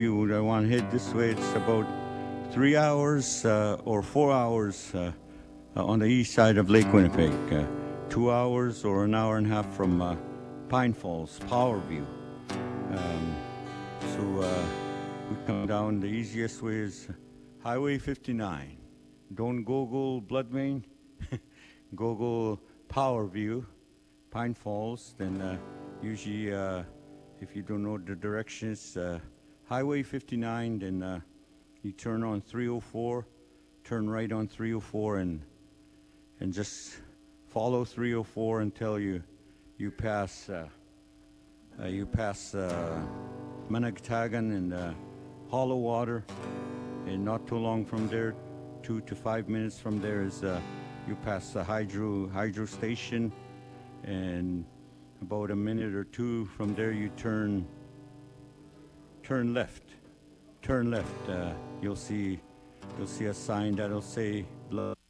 you would want to head this way, it's about 3 hours or 4 hours on the east side of Lake Winnipeg. 2 hours or an hour and a half from Pine Falls, Power View. So we come down, the easiest way is Highway 59. Don't Google Blood Main, Google Power View, Pine Falls. Then usually, if you don't know the directions, Highway 59, then you turn on 304, turn right on 304, and just follow 304 until you pass Managtagan and Hollow Water, and not too long from there, 2 to 5 minutes from there is you pass the hydro station, and about a minute or two from there you turn left. Turn left. You'll see a sign that'll say blood.